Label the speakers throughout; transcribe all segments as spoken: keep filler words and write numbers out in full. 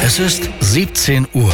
Speaker 1: Es ist siebzehn Uhr.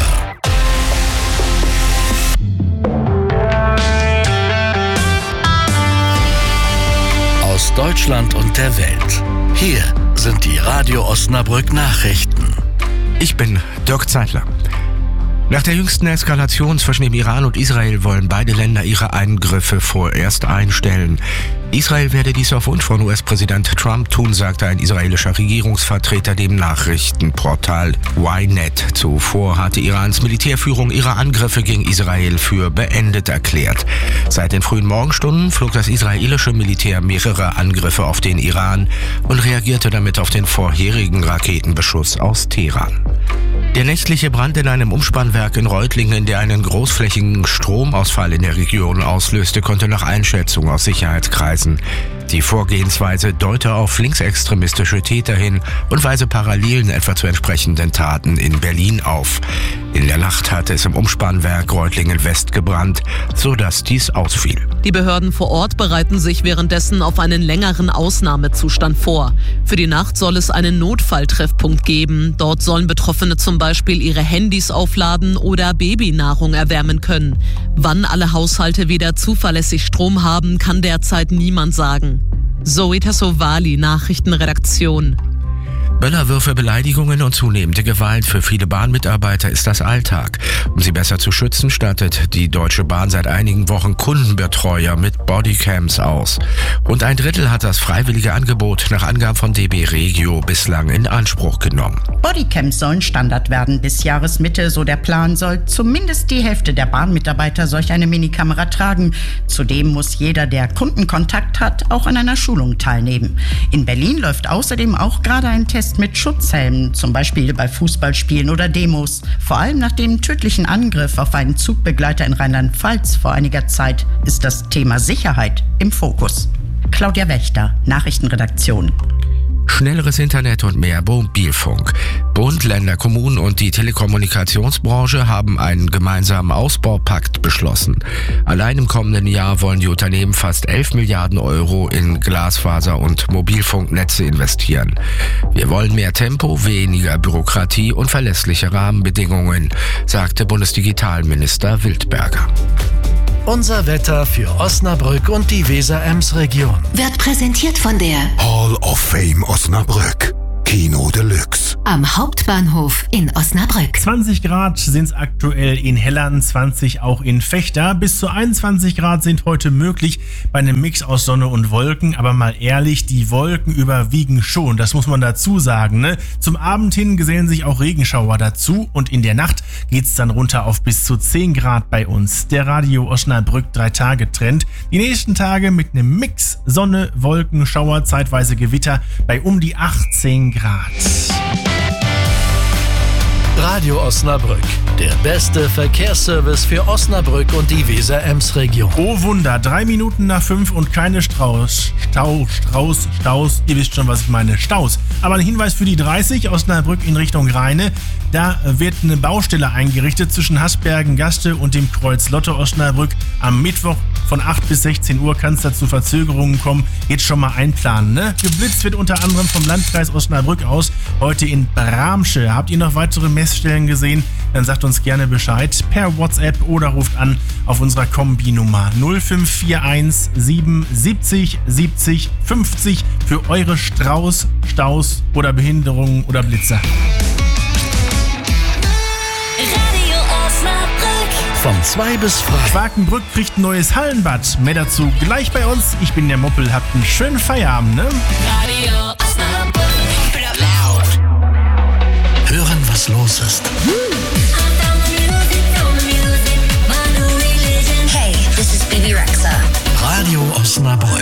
Speaker 1: Aus Deutschland und der Welt. Hier sind die Radio Osnabrück Nachrichten.
Speaker 2: Ich bin Dirk Zeitler. Nach der jüngsten Eskalation zwischen dem Iran und Israel wollen beide Länder ihre Angriffe vorerst einstellen. Israel werde dies auf Wunsch von U S-Präsident Trump tun, sagte ein israelischer Regierungsvertreter dem Nachrichtenportal Ynet. Zuvor hatte Irans Militärführung ihre Angriffe gegen Israel für beendet erklärt. Seit den frühen Morgenstunden flog das israelische Militär mehrere Angriffe auf den Iran und reagierte damit auf den vorherigen Raketenbeschuss aus Teheran. Der nächtliche Brand in einem Umspannwerk in Reutlingen, der einen großflächigen Stromausfall in der Region auslöste, konnte nach Einschätzung aus Sicherheitskreisen. Die Vorgehensweise deute auf linksextremistische Täter hin und weise Parallelen etwa zu entsprechenden Taten in Berlin auf. In der Nacht hatte es im Umspannwerk Reutlingen West gebrannt, sodass dies ausfiel.
Speaker 3: Die Behörden vor Ort bereiten sich währenddessen auf einen längeren Ausnahmezustand vor. Für die Nacht soll es einen Notfalltreffpunkt geben. Dort sollen Betroffene zum Beispiel ihre Handys aufladen oder Babynahrung erwärmen können. Wann alle Haushalte wieder zuverlässig Strom haben, kann derzeit niemand sagen. Zoe Tassovali, Nachrichtenredaktion.
Speaker 2: Böllerwürfe, Beleidigungen und zunehmende Gewalt für viele Bahnmitarbeiter ist das Alltag. Um sie besser zu schützen, stattet die Deutsche Bahn seit einigen Wochen Kundenbetreuer mit Bodycams aus. Rund ein Drittel hat das freiwillige Angebot nach Angaben von D B Regio bislang in Anspruch genommen.
Speaker 4: Bodycams sollen Standard werden bis Jahresmitte, so der Plan, soll zumindest die Hälfte der Bahnmitarbeiter solch eine Minikamera tragen. Zudem muss jeder, der Kundenkontakt hat, auch an einer Schulung teilnehmen. In Berlin läuft außerdem auch gerade ein Test mit Schutzhelmen, zum Beispiel bei Fußballspielen oder Demos. Vor allem nach dem tödlichen Angriff auf einen Zugbegleiter in Rheinland-Pfalz vor einiger Zeit ist das Thema Sicherheit im Fokus. Claudia Wächter, Nachrichtenredaktion.
Speaker 2: Schnelleres Internet und mehr Mobilfunk. Bund, Länder, Kommunen und die Telekommunikationsbranche haben einen gemeinsamen Ausbaupakt beschlossen. Allein im kommenden Jahr wollen die Unternehmen fast elf Milliarden Euro in Glasfaser- und Mobilfunknetze investieren. Wir wollen mehr Tempo, weniger Bürokratie und verlässliche Rahmenbedingungen, sagte Bundesdigitalminister Wildberger.
Speaker 1: Unser Wetter für Osnabrück und die Weser-Ems-Region.
Speaker 5: Wird präsentiert von der
Speaker 6: Hall of Fame Osnabrück. Kino Deluxe.
Speaker 5: Am Hauptbahnhof in Osnabrück.
Speaker 7: zwanzig Grad sind es aktuell in Hellern, zwanzig auch in Vechta. Bis zu einundzwanzig Grad sind heute möglich bei einem Mix aus Sonne und Wolken. Aber mal ehrlich, die Wolken überwiegen schon. Das muss man dazu sagen, ne? Zum Abend hin gesellen sich auch Regenschauer dazu. Und in der Nacht geht's dann runter auf bis zu zehn Grad bei uns. Der Radio Osnabrück drei-Tage-Trend. Die nächsten Tage mit einem Mix Sonne, Wolken, Schauer, zeitweise Gewitter bei um die achtzehn Grad.
Speaker 1: Radio Osnabrück, der beste Verkehrsservice für Osnabrück und die Weser-Ems-Region.
Speaker 7: Oh Wunder, drei Minuten nach fünf und keine Strauß. Stau, Strauß, Staus, ihr wisst schon, was ich meine, Staus. Aber ein Hinweis für die dreißig, Osnabrück in Richtung Rheine. Da wird eine Baustelle eingerichtet zwischen Hasbergen, Gaste und dem Kreuz Lotte Osnabrück. Am Mittwoch von acht bis sechzehn Uhr kann es da zu Verzögerungen kommen. Jetzt schon mal einplanen, ne? Geblitzt wird unter anderem vom Landkreis Osnabrück aus. Heute in Bramsche. Habt ihr noch weitere Messstellen gesehen? Dann sagt uns gerne Bescheid per WhatsApp oder ruft an auf unserer Kombi-Nummer null fünf vier eins sieben siebzig siebzig fünfzig für eure Strauß, Staus oder Behinderungen oder Blitzer.
Speaker 5: Radio Osnabrück.
Speaker 1: Von zwei bis frei.
Speaker 7: Quakenbrück kriegt ein neues Hallenbad. Mehr dazu gleich bei uns. Ich bin der Moppel. Habt einen schönen Feierabend, ne?
Speaker 5: Radio Osnabrück.
Speaker 1: Hören, was los ist.
Speaker 5: Hey, this is Bibi Rexha.
Speaker 1: Radio Osnabrück.